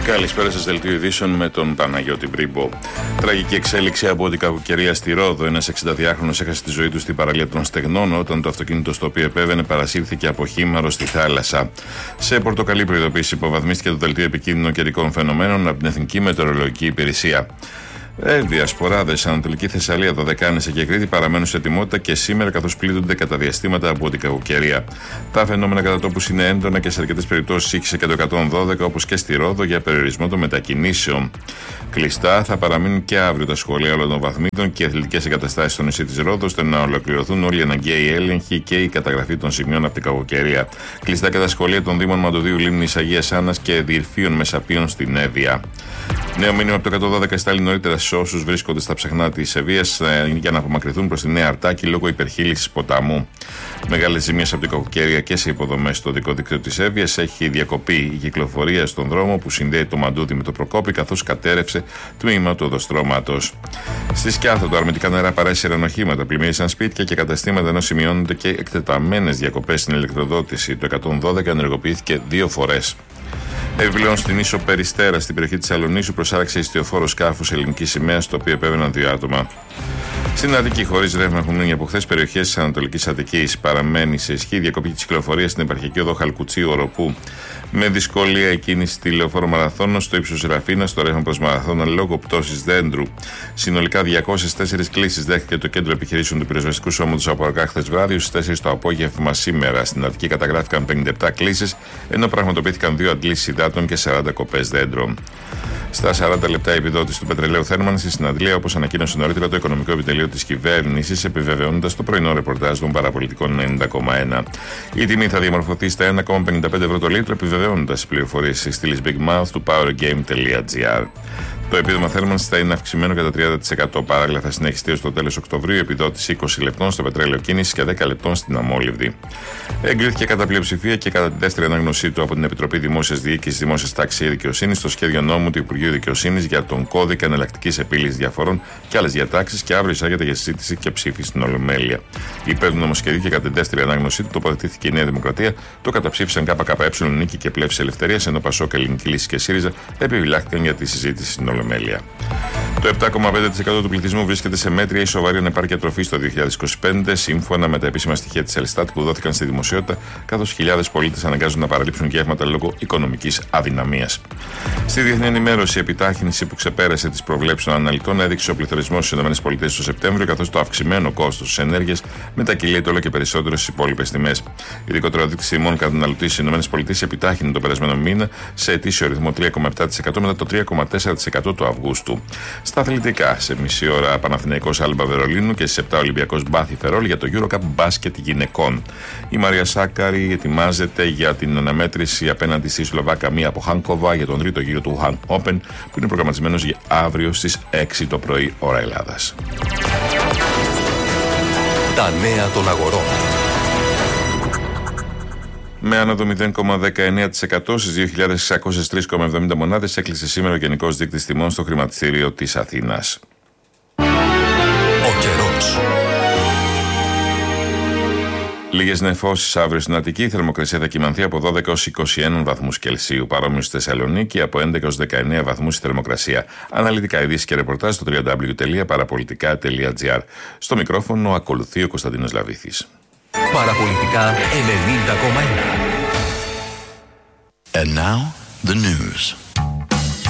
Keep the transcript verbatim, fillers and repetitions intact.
Καλησπέρα σας, δελτίο ειδήσεων με τον Παναγιώτη Μπρίμπο. Τραγική εξέλιξη από την κακοκαιρία στη Ρόδο. Ένας εξηνταδυάχρονος έχασε τη ζωή του στην παραλία των Στεγνών όταν το αυτοκίνητο στο οποίο επέβαινε παρασύρθηκε από χήμαρο στη θάλασσα. Σε πορτοκαλί προειδοποίηση υποβαθμίστηκε το δελτίο επικίνδυνων καιρικών φαινομένων από την Εθνική Μετεωρολογική Υπηρεσία. Ε, διασποράδες, Ανατολική Θεσσαλία, Δωδεκάνησα και Κρήτη παραμένουν σε ετοιμότητα και σήμερα καθώς πλήττονται κατά διαστήματα από την κακοκαιρία. Τα φαινόμενα κατά τόπους είναι έντονα και σε αρκετές περιπτώσεις ήχησε και το εκατόν δώδεκα όπως και στη Ρόδο για περιορισμό των μετακινήσεων. Κλειστά θα παραμείνουν και αύριο τα σχολεία όλων των βαθμίδων και οι αθλητικές εγκαταστάσεις στο νησί της Ρόδου ώστε να ολοκληρωθούν όλοι οι αναγκαίοι έλεγχοι και η καταγραφή των σημείων από την κακοκαιρία. Κλειστά και τα σχολεία των Δήμων Μαντοδίου, Λίμνης, Αγίας Άννας και Διερφίων Μεσαπίων στην Εύβοια. Νέο μήνυμα από το εκατόν δώδεκα στάλει νωρίτερα σε όσους βρίσκονται στα ψαχνά της Ευβοίας για να απομακρυνθούν προς τη Νέα Αρτάκη λόγω υπερχείλησης ποταμού. Μεγάλες ζημίες από την κακοκαιρία και σε υποδομές στο δικό δίκτυο της Εύβοιας. Έχει διακοπεί η κυκλοφορία στον δρόμο που συνδέει το Μαντούδι με το Προκόπη, καθώς κατέρευσε τμήμα του οδοστρώματος. Στη Σκιάθο, τα αρμητικά νερά παρέσυραν οχήματα, πλημμύρισαν σπίτια και καταστήματα, ενώ σημειώνονται και εκτεταμένες διακοπές στην ηλεκτροδότηση. Το εκατόν δώδεκα ενεργοποιήθηκε δύο φορές. Επιπλέον, στην ίσο Περιστέρα, στην περιοχή της Σαλονίσου, προσάραξε ιστιοφόρο σκάφος ελληνικής σημαίας, στο οποίο επέβαιναν δύο άτομα. Στην Αττική, χωρίς ρεύμα, έχουν μείνει από χθες περιοχές της Ανατολικής Αττικής. Παραμένει σε ισχύ διακοπή της κυκλοφορίας στην επαρχιακή οδό Χαλκουτσίου Οροπού. Με δυσκολία η κίνηση στη Λεωφόρο Μαραθώνο στο ύψος Ραφίνα, στο ρεύμα προς Μαραθώνα λόγω πτώσης δέντρου. Συνολικά διακόσιες τέσσερις κλήσεις δέχτηκε το κέντρο επιχειρήσεων του πυροσβεστικού σώματος από αργά χθες βράδυ στις τέσσερις το απόγευμα σήμερα. Στην Αττική καταγράφηκαν πενήντα επτά κλήσεις, ενώ πραγματοποιήθηκαν δύο αντλήσεις υδάτων και σαράντα κοπές δέντρων. Στα σαράντα λεπτά η επιδότηση του πετρελαίου θέρμανσης στην Αντλία, όπως ανακοίνωσε νωρίτερα το Οικονομικό Επιτελείο της Κυβέρνησης, επιβεβαιώνοντας το πρωινό ρεπορτάζ των παραπολιτικών ενενήντα κόμμα ένα. Η τιμή θα διαμορφωθεί στα ένα κόμμα πενήντα πέντε ευρώ το λίτρο, επιβεβαιώνοντας τις πληροφορίες της στήλης Big Mouth του powergame τελεία gr. Το επίδομα θέρμανσης θα είναι αυξημένο κατά τριάντα τοις εκατό. Παράλληλα, θα συνεχιστεί ως το τέλος Οκτωβρίου η επιδότηση είκοσι λεπτών στο πετρέλαιο κίνησης και δέκα λεπτών στην αμόλυβδη. Εγκρίθηκε κατά πλειοψηφία και κατά τη δεύτερη ανάγνωσή του από την Επιτροπή Δημόσιας Διοίκησης, Δημόσιας Τάξης και Δικαιοσύνης το σχέδιο νόμου του Υπουργείου Δικαιοσύνης για τον κώδικα εναλλακτικής επίλυσης διαφορών και άλλες διατάξεις και αύριο εισάγεται για συζήτηση και ψήφιση στην Ολομέλεια. Υπέρ του νομοσχεδίου και κατά τη δεύτερη ανάγνωσή του τοποθετήθηκε η Νέα Δημοκρατία, το καταψήφισαν ΚΚΕ, Νίκη και Πλεύση Ελευθερίας, ενώ Πασόκ, Ελληνική Λύση και ΣΥΡΙΖΑ επιφυλάχθηκαν για τη συζήτηση στην Ολομέλεια. Το επτά κόμμα πέντε τοις εκατό του πληθυσμού βρίσκεται σε μέτρια ή σοβαρή ανεπάρκεια τροφής το δύο χιλιάδες είκοσι πέντε, σύμφωνα με τα επίσημα στοιχεία της Ελστάτ που δόθηκαν στη δημοσιότητα, καθώς χιλιάδες πολίτες αναγκάζονται να παραλείψουν γεύματα λόγω οικονομικής αδυναμίας. Στη διεθνή ενημέρωση, η επιτάχυνση που ξεπέρασε τις προβλέψεις των αναλυτών έδειξε ο πληθωρισμός στις ΗΠΑ το Σεπτέμβριο, καθώς το αυξημένο κόστος της ενέργειας μετακυλείται όλο και περισσότερο στις υπόλοιπες τιμές. Ειδικότερα, ο δείκτης τιμών καταναλωτής στις ΗΠΑ επιτάχυνε το περασμένο μήνα σε ετήσιο ρυθμό τρία κόμμα επτά τοις εκατό μετά το τρία κόμμα τέσσερα τοις εκατό του Αυγούστου. Στα αθλητικά, σε μισή ώρα Παναθηναϊκός Άλμπα Βερολίνου και στις επτά Ολυμπιακός Μπάθη Φερόλ για το EuroCup μπάσκετ γυναικών. Η Μαρία Σάκαρη ετοιμάζεται για την αναμέτρηση απέναντι στη Σλοβάκα Μία Ποχάνκοβα για τον τρίτο γύρο του Han Open που είναι προγραμματισμένος για αύριο στις έξι το πρωί ώρα Ελλάδας. Τα νέα των αγορών. Με άνοδο μηδέν κόμμα δεκαεννέα τοις εκατό στις δύο χιλιάδες εξακόσιες τρεις κόμμα εβδομήντα μονάδες έκλεισε σήμερα ο Γενικός Δείκτης Τιμών στο χρηματιστήριο της Αθήνας. Ο καιρός. Λίγες νεφώσεις αύριο στην Αττική. Η θερμοκρασία θα κυμανθεί από δώδεκα έως είκοσι ένα βαθμούς Κελσίου. Παρόμοιο στη Θεσσαλονίκη από έντεκα έως δεκαεννέα βαθμούς η θερμοκρασία. Αναλυτικά ειδήσεις και ρεπορτάζ στο double-u double-u double-u τελεία παραπολιτικά τελεία gr. Στο μικρόφωνο ακολουθεί ο Κωνσταντίνος Λαβήθης. Παραπολιτικά ενενήντα κόμμα ένα. And now, the news.